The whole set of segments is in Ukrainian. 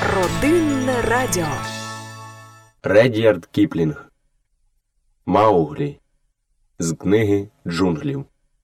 Родинне радіо. Ред'ярд Кіплінг. Мауглі. З книги «Джунглів».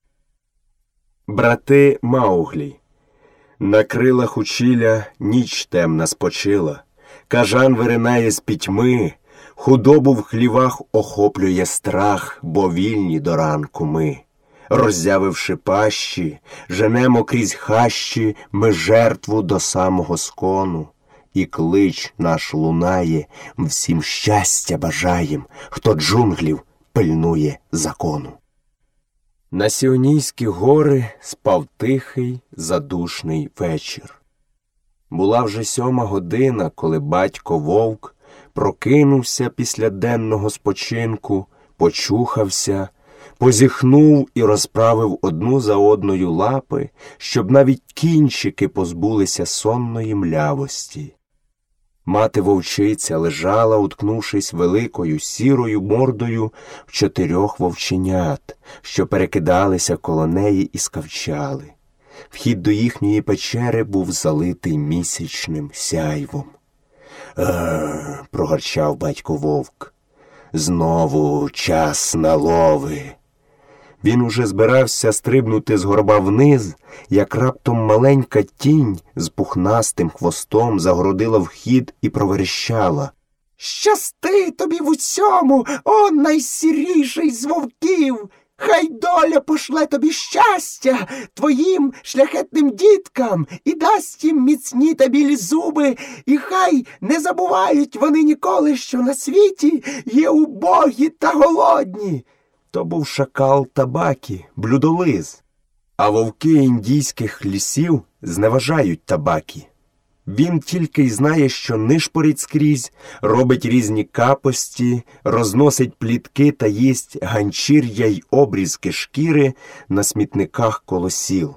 Брати Мауглі. На крилах учіля ніч темна спочила, кажан виринає з пітьми, худобу в хлівах охоплює страх, бо вільні до ранку ми. Роззявивши пащі, женемо крізь хащі ми жертву до самого скону. І клич наш лунає, всім щастя бажаєм, хто джунглів пильнує закону. На Сіонійські гори спав тихий, задушний вечір. Була вже 7 година, коли батько вовк прокинувся після денного спочинку, почухався, позіхнув і розправив одну за одною лапи, щоб навіть кінчики позбулися сонної млявості. Мати вовчиця лежала, уткнувшись великою сірою мордою в 4 вовченят, що перекидалися коло неї і скавчали. Вхід до їхньої печери був залитий місячним сяйвом. Прогорчав батько вовк. Знову час на лови. Він уже збирався стрибнути з горба вниз, як раптом маленька тінь з пухнастим хвостом загородила вхід і проверещала. «Щасти тобі в усьому, о найсіріший з вовків! Хай доля пошле тобі щастя твоїм шляхетним діткам і дасть їм міцні та білі зуби, і хай не забувають вони ніколи, що на світі є убогі та голодні». То був шакал Табакі, блюдолиз. А вовки індійських лісів зневажають Табакі. Він тільки й знає, що нишпорить скрізь, робить різні капості, розносить плітки та їсть ганчір'я й обрізки шкіри на смітниках коло сіл.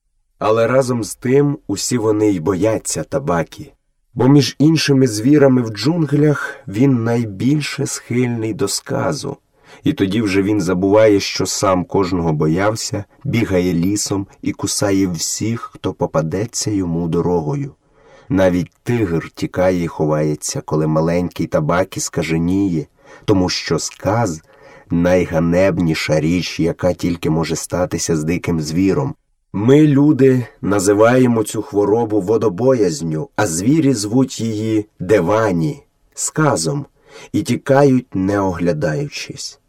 Але разом з тим усі вони й бояться Табакі, бо між іншими звірами в джунглях він найбільше схильний до сказу. І тоді вже він забуває, що сам кожного боявся, бігає лісом і кусає всіх, хто попадеться йому дорогою. Навіть тигр тікає і ховається, коли маленький Табакі скаженіє, тому що сказ – найганебніша річ, яка тільки може статися з диким звіром. Ми, люди, називаємо цю хворобу водобоязню, а звірі звуть її девані, сказом, і тікають, не оглядаючись.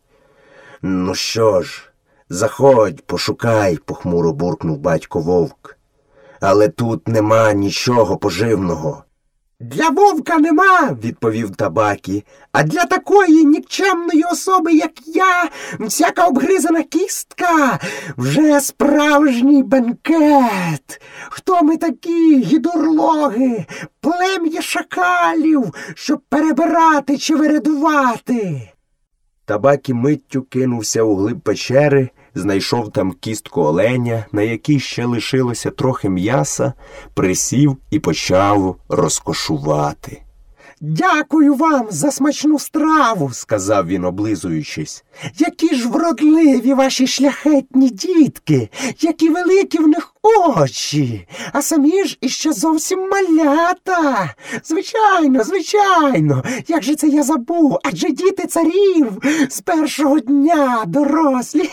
«Ну що ж, заходь, пошукай», – похмуро буркнув батько вовк. «Але тут нема нічого поживного». «Для вовка нема», – відповів Табакі, «а для такої нікчемної особи, як я, всяка обгризана кістка вже справжній бенкет. Хто ми такі, гідурлоги, плем'я шакалів, щоб перебирати чи вередувати?» Табакі миттю кинувся у глиб печери, знайшов там кістку оленя, на якій ще лишилося трохи м'яса, присів і почав розкошувати. «Дякую вам за смачну страву», – сказав він, облизуючись. «Які ж вродливі ваші шляхетні дітки, які великі в них очі, а самі ж іще зовсім малята. Звичайно, звичайно, як же це я забув, адже діти царів з першого дня дорослі».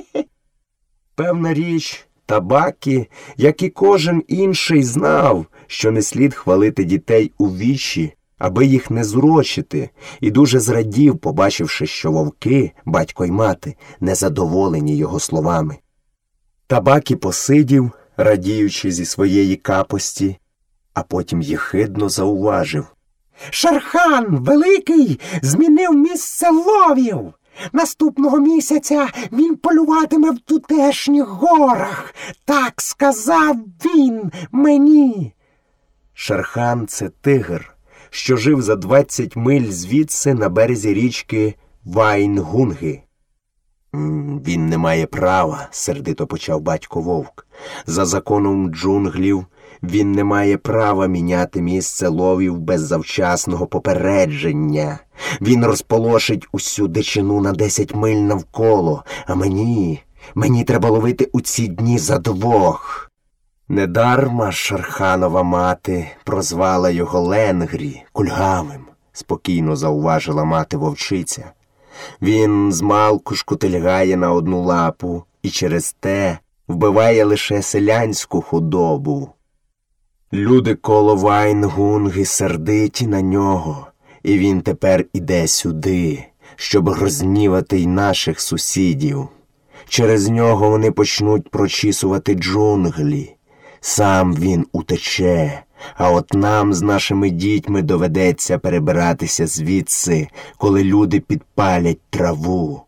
Певна річ, Табакі, як і кожен інший, знав, що не слід хвалити дітей у вічі, аби їх не зурочити, і дуже зрадів, побачивши, що вовки, батько й мати, незадоволені його словами. Табакі посидів, радіючи зі своєї капості, а потім єхидно зауважив. «Шерхан Великий змінив місце ловів. Наступного місяця він полюватиме в тутешніх горах. Так сказав він мені». Шерхан – це тигр, що жив за 20 миль звідси на березі річки Вайнгунги. «Він не має права», – сердито почав батько вовк. «За законом джунглів він не має права міняти місце ловів без завчасного попередження. Він розполошить усю дичину на 10 миль навколо, а мені треба ловити у ці дні за 2. Недарма Шерханова мати прозвала його Ленгрі, кульгавим, спокійно зауважила мати-вовчиця. Він змалку шкутильгає на одну лапу і через те вбиває лише селянську худобу. Люди коло Вайнгунги сердиті на нього, і він тепер іде сюди, щоб рознівати й наших сусідів. Через нього вони почнуть прочісувати джунглі. Сам він утече, а от нам з нашими дітьми доведеться перебиратися звідси, коли люди підпалять траву.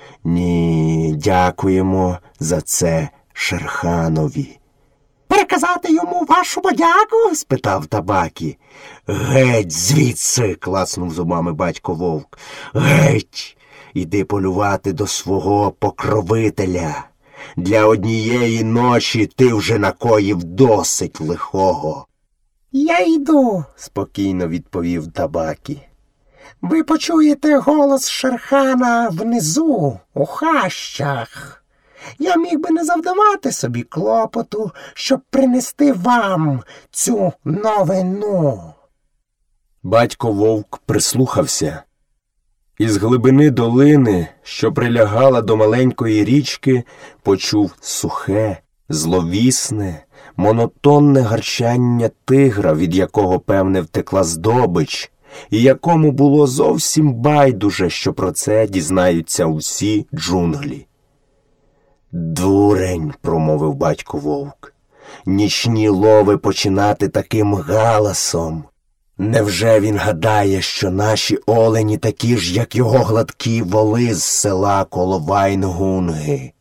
Ні, дякуємо за це Шерханові. «Переказати йому вашу подяку?» – спитав Табакі. «Геть звідси!» – клацнув зубами батько Вовк. «Геть! Іди полювати до свого покровителя. Для однієї ночі ти вже накоїв досить лихого». «Я йду», – спокійно відповів Табакі. «Ви почуєте голос Шерхана внизу, у хащах. Я міг би не завдавати собі клопоту, щоб принести вам цю новину». Батько Вовк прислухався. Із глибини долини, що прилягала до маленької річки, почув сухе, зловісне, монотонне гарчання тигра, від якого, певне, втекла здобич, і якому було зовсім байдуже, що про це дізнаються усі джунглі. «Дурень», – промовив батько Вовк, – «нічні лови починати таким галасом. Невже він гадає, що наші олені такі ж, як його гладкі воли з села коло Вайнгунги?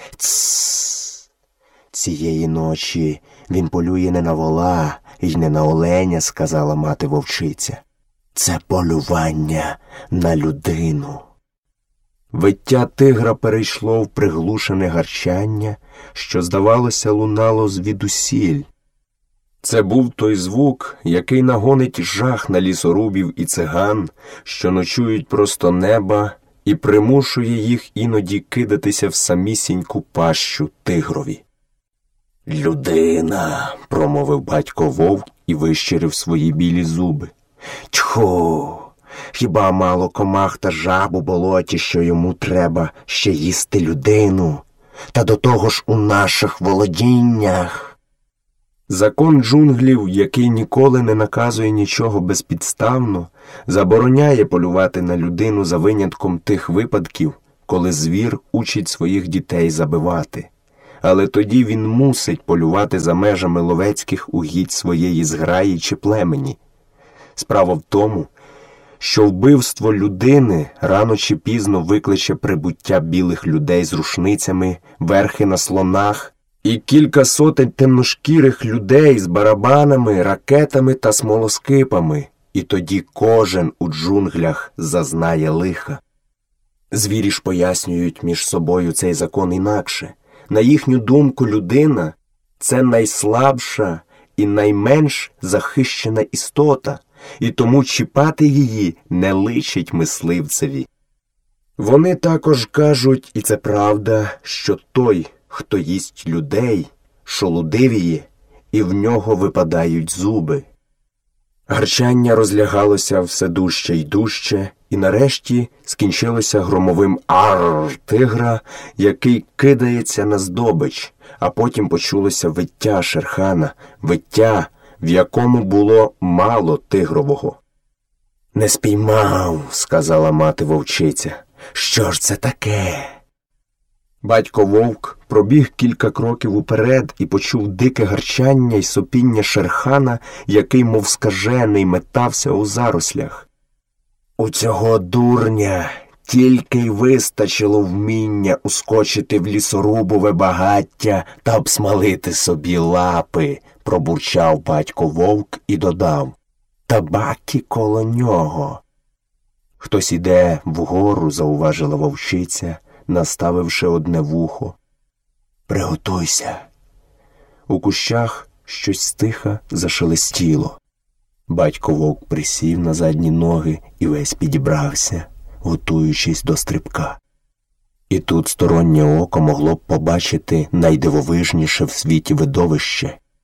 Цсс! Цієї ночі він полює не на вола і не на оленя», – сказала мати-вовчиця. «Це полювання на людину». Виття тигра перейшло в приглушене гарчання, що, здавалося, лунало звідусіль. Це був той звук, який нагонить жах на лісорубів і циган, що ночують просто неба, і примушує їх іноді кидатися в самісіньку пащу тигрові. «Людина», – промовив батько Вовк і вищирив свої білі зуби. «Тьху! Хіба мало комах та жаб у болоті, що йому треба ще їсти людину? Та до того ж у наших володіннях». Закон джунглів, який ніколи не наказує нічого безпідставно, забороняє полювати на людину за винятком тих випадків, коли звір учить своїх дітей забивати. Але тоді він мусить полювати за межами ловецьких угідь своєї зграї чи племені. Справа в тому, що вбивство людини рано чи пізно викличе прибуття білих людей з рушницями, верхи на слонах і кілька сотень темношкірих людей з барабанами, ракетами та смолоскипами, і тоді кожен у джунглях зазнає лиха. Звірі ж пояснюють між собою цей закон інакше. На їхню думку, людина – це найслабша і найменш захищена істота, і тому чіпати її не личить мисливцеві. Вони також кажуть, і це правда, що той, хто їсть людей, шолудивіє, і в нього випадають зуби. Гарчання розлягалося все дужче й дужче, і нарешті скінчилося громовим «арр» тигра, який кидається на здобич, а потім почулося виття Шерхана, виття, в якому було мало тигрового. «Не спіймав», – сказала мати-вовчиця. «Що ж це таке?» Батько Вовк пробіг кілька кроків уперед і почув дике гарчання й сопіння Шерхана, який, мов скажений, метався у зарослях. У цього дурня тільки й вистачило вміння ускочити в лісорубове багаття та обсмалити собі лапи, пробурчав батько Вовк і додав: Табакі коло нього. Хтось іде вгору, зауважила вовчиця, наставивши одне вухо. Приготуйся. У кущах щось стиха зашелестіло. Батько Вовк присів на задні ноги і весь підібрався, готуючись до стрибка. І тут стороннє око могло б побачити найдивовижніше в світі видовище.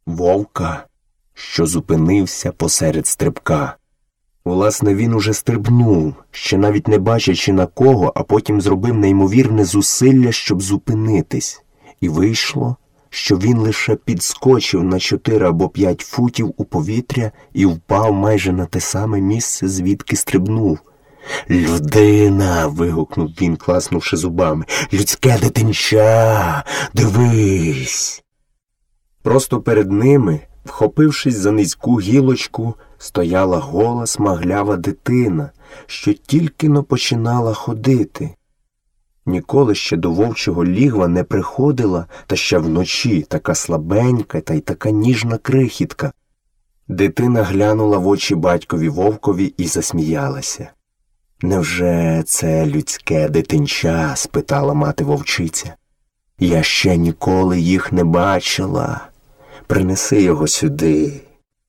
Вовка, що зупинився посеред стрибка. Власне, він уже стрибнув, ще навіть не бачачи на кого, а потім зробив неймовірне зусилля, щоб зупинитись. І вийшло, що він лише підскочив на 4 або 5 футів у повітря і впав майже на те саме місце, звідки стрибнув. «Людина!» – вигукнув він, класнувши зубами. «Людське дитинча! Дивись!» Просто перед ними, вхопившись за низьку гілочку, стояла гола смаглява дитина, що тільки-но починала ходити. Ніколи ще до вовчого лігва не приходила, та ще вночі, така слабенька та й така ніжна крихітка. Дитина глянула в очі батькові вовкові і засміялася. «Невже це людське дитинча?» – спитала мати вовчиця. «Я ще ніколи їх не бачила. Принеси його сюди».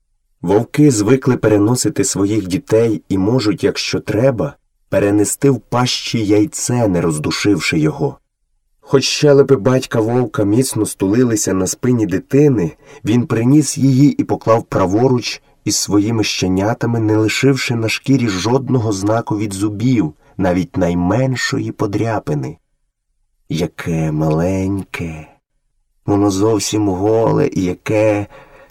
Вовки звикли переносити своїх дітей і можуть, якщо треба, перенести в пащі яйце, не роздушивши його. Хоч щелепи батька вовка міцно стулилися на спині дитини, він приніс її і поклав праворуч із своїми щенятами, не лишивши на шкірі жодного знаку від зубів, навіть найменшої подряпини. Яке маленьке, воно зовсім голе і яке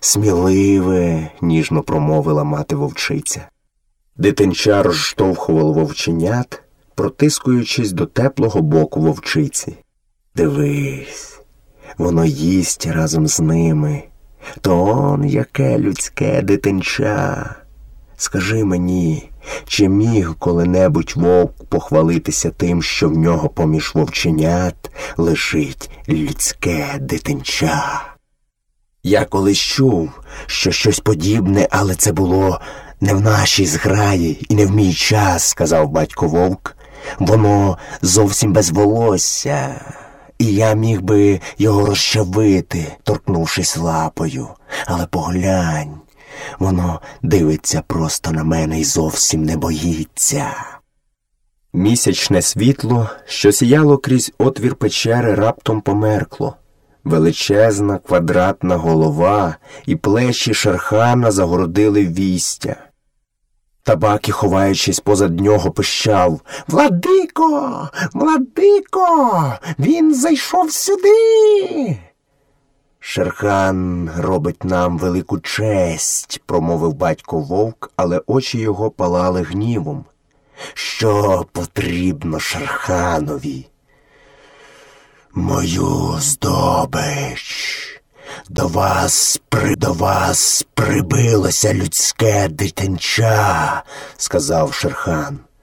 сміливе, ніжно промовила мати вовчиця. Дитинча розштовхувало вовченят, протискуючись до теплого боку вовчиці. «Дивись, воно їсть разом з ними. То он яке людське дитинча. Скажи мені, чи міг коли-небудь вовк похвалитися тим, що в нього поміж вовченят лежить людське дитинча?» «Я колись чув, що щось подібне, але це було не в нашій зграї і не в мій час», – сказав батько вовк. «Воно зовсім без волосся, і я міг би його розчавити, торкнувшись лапою. Але поглянь, воно дивиться просто на мене і зовсім не боїться». Місячне світло, що сіяло крізь отвір печери, раптом померкло. Величезна квадратна голова і плечі Шерхана загородили вістя. Табакі, ховаючись позад нього, пищав: «Владико! Владико! Він зайшов сюди!» «Шерхан робить нам велику честь», – промовив батько вовк, але очі його палали гнівом. «Що потрібно Шерханові?» «Мою здобич. До вас прибилося людське дитинча», – сказав Шерхан.